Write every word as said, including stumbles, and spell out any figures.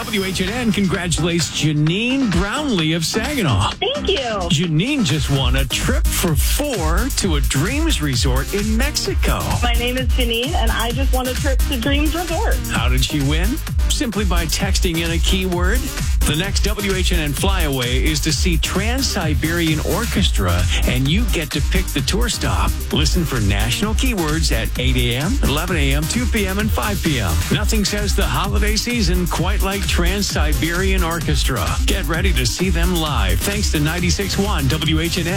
W H N N congratulates Janine Brownlee of Saginaw. Thank you. Janine just won a trip for four to a Dreams Resort in Mexico. My name is Janine, and I just won a trip to Dreams Resort. How did she win? Simply by texting in a keyword. The next W H N N Flyaway is to see Trans-Siberian Orchestra, and you get to pick the tour stop. Listen for national keywords at eight a.m., eleven a.m., two p.m., and five p.m. Nothing says the holiday season quite like Trans-Siberian Orchestra. Get ready to see them live thanks to ninety-six point one W H N N.